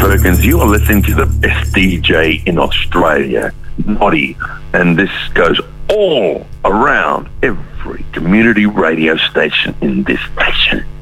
Perkins. You are listening to the best DJ in Australia, Noddy, and this goes all around every community radio station in this nation.